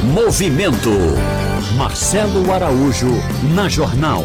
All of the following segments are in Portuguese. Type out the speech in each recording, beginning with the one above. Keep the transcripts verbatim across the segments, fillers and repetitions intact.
Movimento. Marcelo Araújo na Jornal.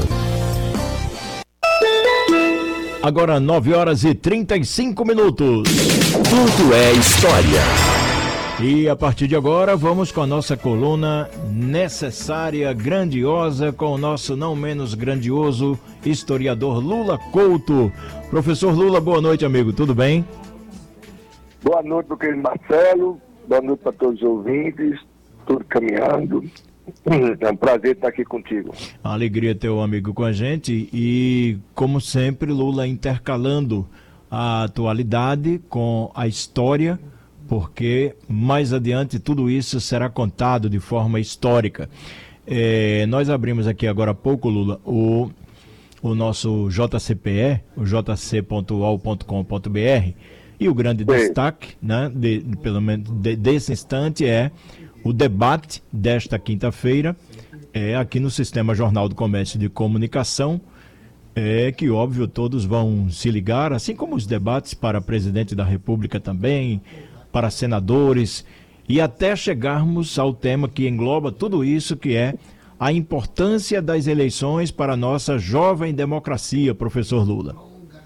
Agora nove horas e trinta e cinco minutos. Tudo é história. E a partir de agora vamos com a nossa coluna necessária, grandiosa, com o nosso não menos grandioso historiador Lula Couto. Professor Lula, boa noite, amigo, tudo bem? Boa noite, meu querido Marcelo, boa noite para todos os ouvintes, tudo caminhando. É um prazer estar aqui contigo. A alegria ter o amigo com a gente e, como sempre, Lula intercalando a atualidade com a história, porque mais adiante tudo isso será contado de forma histórica. É, nós abrimos aqui agora há pouco, Lula, o, o nosso J C P E, o j c ponto u o l ponto com ponto b r, e o grande Sim. destaque, né, de, pelo menos de, desse instante, é o debate desta quinta-feira, é, aqui no Sistema Jornal do Comércio de Comunicação, é que, óbvio, todos vão se ligar, assim como os debates para presidente da República também, para senadores, e até chegarmos ao tema que engloba tudo isso, que é a importância das eleições para a nossa jovem democracia, professor Lula.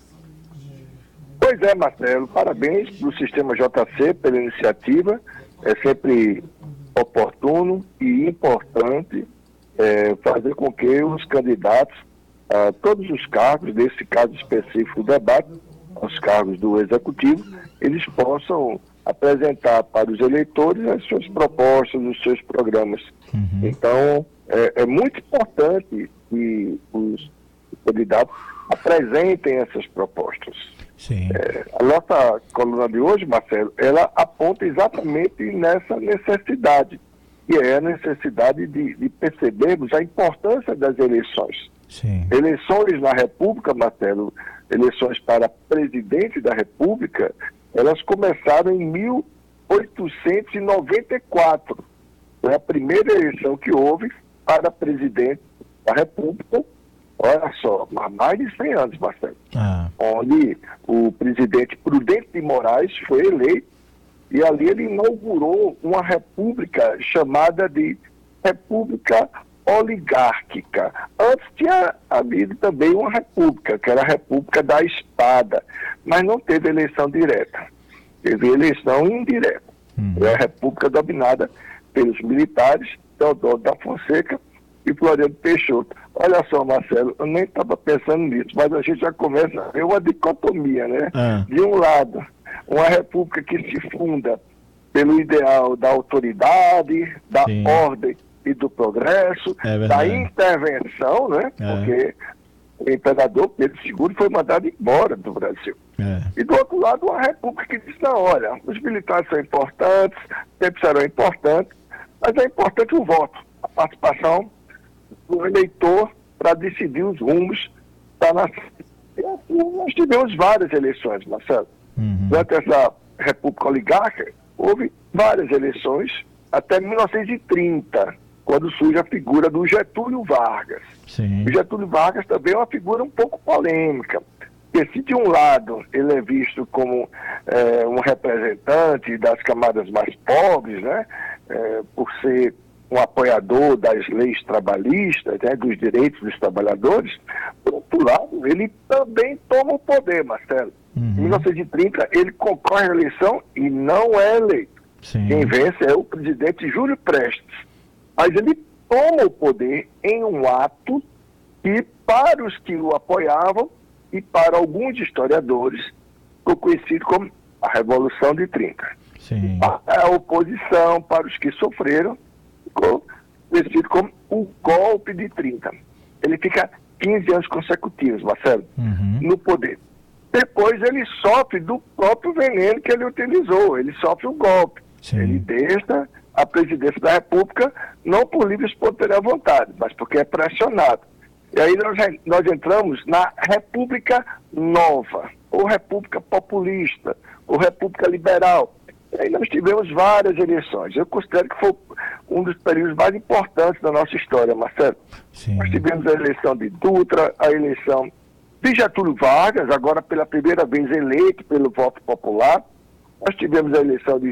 Pois é, Marcelo, parabéns para o Sistema J C pela iniciativa, é sempre oportuno e importante é, fazer com que os candidatos a todos os cargos, nesse caso específico do debate, os cargos do Executivo, eles possam apresentar para os eleitores as suas propostas, os seus programas. Uhum. Então, é, é muito importante que os candidatos apresentem essas propostas. Sim. É, a nossa coluna de hoje, Marcelo, ela aponta exatamente nessa necessidade, que é a necessidade de, de percebermos a importância das eleições. Sim. Eleições na República, Marcelo, eleições para presidente da República, elas começaram em mil oitocentos e noventa e quatro. Foi a primeira eleição que houve para presidente da República. Olha só, há mais de cem anos, Marcelo, ah. onde o presidente Prudente de Moraes foi eleito e ali ele inaugurou uma república chamada de República Oligárquica. Antes tinha havido também uma república, que era a República da Espada, mas não teve eleição direta, teve eleição indireta. Uhum. É a república dominada pelos militares, Teodoro da Fonseca e Floriano Peixoto. Olha só, Marcelo, eu nem estava pensando nisso, mas a gente já começa a ver uma dicotomia, né? Ah. De um lado, uma república que se funda pelo ideal da autoridade, da Sim. ordem e do progresso, é da intervenção, né? É. Porque o imperador Pedro segundo foi mandado embora do Brasil. É. E do outro lado, uma república que diz, não, olha, os militares são importantes, sempre serão importantes, mas é importante o voto, a participação do eleitor para decidir os rumos da nação. E assim, nós tivemos várias eleições, Marcelo. Uhum. Durante essa república oligárquica, houve várias eleições, até mil novecentos e trinta, quando surge a figura do Getúlio Vargas. Sim. O Getúlio Vargas também é uma figura um pouco polêmica, porque se de um lado ele é visto como é, um representante das camadas mais pobres, né, é, por ser um apoiador das leis trabalhistas, né, dos direitos dos trabalhadores, por outro lado, ele também toma o poder, Marcelo. Uhum. Em mil novecentos e trinta, ele concorre à eleição e não é eleito. Sim. Quem vence é o presidente Júlio Prestes. Mas ele toma o poder em um ato que, para os que o apoiavam e para alguns historiadores, ficou conhecido como a Revolução de trinta. Sim. Para a oposição, para os que sofreram, ficou conhecido como o golpe de trinta. Ele fica quinze anos consecutivos, Marcelo, uhum. no poder. Depois ele sofre do próprio veneno que ele utilizou, ele sofre o golpe. Sim. Ele deixa a presidência da República não por livre e espontânea vontade, mas porque é pressionado. E aí nós, nós entramos na República Nova, ou República Populista, ou República Liberal. E aí nós tivemos várias eleições. Eu considero que foi um dos períodos mais importantes da nossa história, Marcelo. Sim. Nós tivemos a eleição de Dutra, a eleição de Getúlio Vargas, agora pela primeira vez eleito pelo voto popular. Nós tivemos a eleição de